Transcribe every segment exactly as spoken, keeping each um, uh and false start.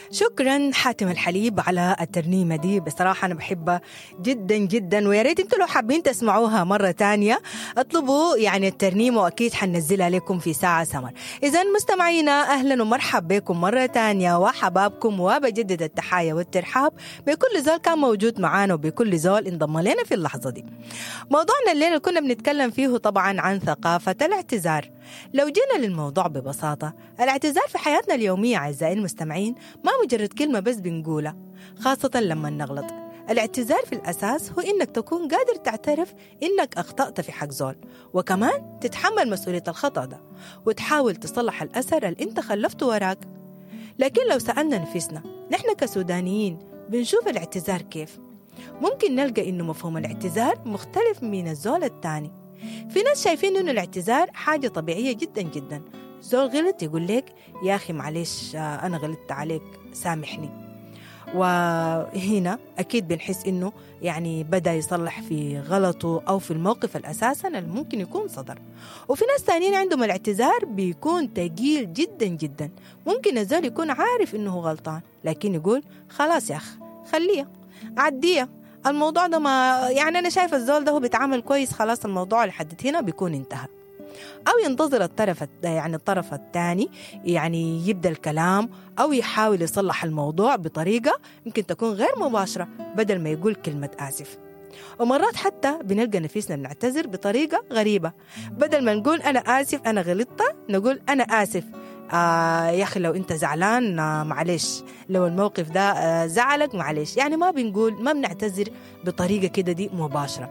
شكرا حاتم الحليب على الترنيمة دي. بصراحة أنا بحبها جدا جدا، ويا ريت انتوا لو حابين تسمعوها مرة تانية اطلبوا يعني الترنيمة، وأكيد حننزلها لكم في ساعة سمر. إذا مستمعينا أهلا ومرحب بكم مرة تانية وحبابكم، وبجدد التحايا والترحاب بكل زول كان موجود معانا وبكل زول انضم لنا في اللحظة دي. موضوعنا الليلة كنا بنتكلم فيه طبعا عن ثقافة الاعتذار. لو جينا للموضوع ببساطة، الاعتذار في حياتنا اليومية أعزائي المستمعين ما مجرد كلمة بس بنقولها، خاصة لما نغلط. الاعتذار في الأساس هو إنك تكون قادر تعترف إنك أخطأت في حق زول، وكمان تتحمل مسؤولية الخطأ ده وتحاول تصلح الأثر اللي إنت خلفته وراك. لكن لو سألنا نفسنا نحن كسودانيين بنشوف الاعتذار كيف؟ ممكن نلقى إنه مفهوم الاعتذار مختلف من الزول التاني. في ناس شايفين إنه الاعتذار حاجة طبيعية جدا جدا، زول غلط يقول لك يا أخي معلش أنا غلطت عليك سامحني، وهنا أكيد بنحس إنه يعني بدأ يصلح في غلطه أو في الموقف الأساسا اللي ممكن يكون صدر. وفي ناس ثانيين عندهم الاعتذار بيكون تقيل جدا جدا، ممكن الزول يكون عارف إنه غلطان لكن يقول خلاص يا أخ خليه عديه الموضوع ده، ما يعني أنا شايف الزول ده هو بيتعامل كويس، خلاص الموضوع لحد هنا بيكون انتهى. أو ينتظر الطرف يعني الطرف الثاني يعني يبدأ الكلام أو يحاول يصلح الموضوع بطريقة يمكن تكون غير مباشرة بدل ما يقول كلمة آسف. ومرات حتى بنلقى نفسنا بنعتذر بطريقة غريبة، بدل ما نقول أنا آسف أنا غلطت نقول أنا آسف آه يا أخي لو أنت زعلان آه معلش، لو الموقف ده آه زعلك معلش. يعني ما بنقول ما بنعتذر بطريقة كده دي مباشرة.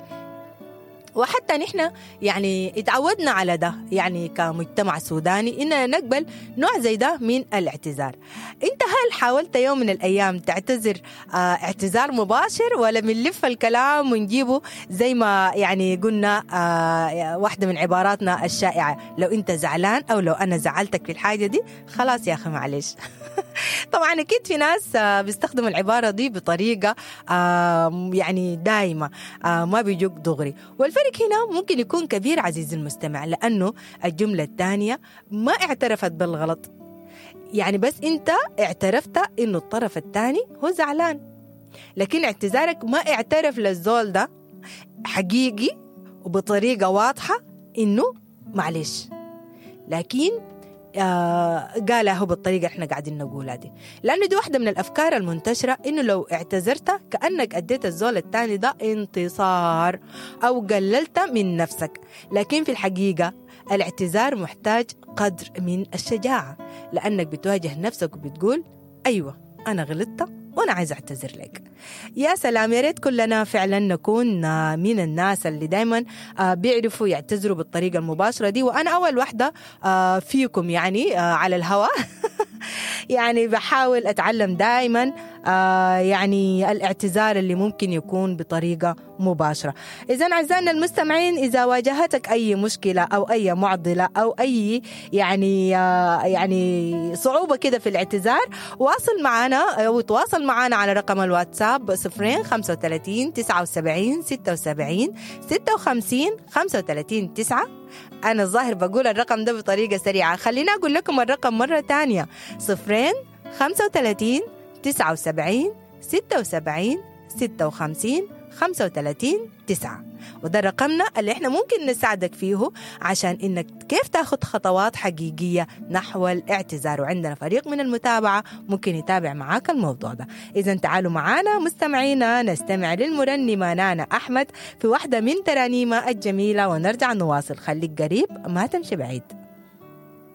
وحتى نحن يعني اتعودنا على ده يعني كمجتمع سوداني إننا نقبل نوع زي ده من الاعتذار. انت هل حاولت يوم من الأيام تعتذر اه اعتذار مباشر، ولا بنلف الكلام ونجيبه زي ما يعني قلنا اه واحدة من عباراتنا الشائعة، لو انت زعلان أو لو أنا زعلتك في الحاجة دي خلاص يا أخي معلش. طبعا أكيد في ناس آه بيستخدموا العبارة دي بطريقة آه يعني دائمة آه ما بيجوك دغري. والفرق هنا ممكن يكون كبير عزيزي المستمع، لأنه الجملة الثانية ما اعترفت بالغلط، يعني بس أنت اعترفت إنه الطرف الثاني هو زعلان، لكن اعتذارك ما اعترف للزول ده حقيقي وبطريقة واضحة إنه معلش، لكن آه قالها بالطريقة احنا قاعدين نقولها دي. لأنه دي واحدة من الأفكار المنتشرة إنه لو اعتذرت كأنك أديت الزول التاني ده انتصار أو قللت من نفسك، لكن في الحقيقة الاعتذار محتاج قدر من الشجاعة، لأنك بتواجه نفسك وبتقول أيوة أنا غلطت وأنا عايز أعتذر لك. يا سلام، يا ريت كلنا فعلا نكون من الناس اللي دايما بيعرفوا يعتذروا بالطريقة المباشرة دي، وأنا أول واحدة فيكم يعني على الهواء. يعني بحاول أتعلم دائما آه يعني الاعتذار اللي ممكن يكون بطريقة مباشرة. إذن أعزائنا المستمعين، إذا واجهتك أي مشكلة أو أي معضلة أو أي يعني آه يعني صعوبة كده في الاعتذار، واصل معنا أو تواصل معنا على رقم الواتساب صفرين خمسة وثلاثين تسعة وسبعين ستة وسبعين ستة وخمسين خمسة وثلاثين تسعة. أنا الظاهر بقول الرقم ده بطريقة سريعة، خلينا أقول لكم الرقم مرة تانية، صفرين خمسة وثلاثين تسعة وسبعين ستة وسبعين ستة وخمسين خمسة وثلاثين تسعة. وده رقمنا اللي احنا ممكن نساعدك فيه عشان انك كيف تاخد خطوات حقيقية نحو الاعتذار، وعندنا فريق من المتابعة ممكن يتابع معاك الموضوع ده. اذا تعالوا معانا مستمعينا نستمع للمرنمة نانا أحمد في واحدة من ترانيمة الجميلة ونرجع نواصل. خليك قريب ما تمشي بعيد.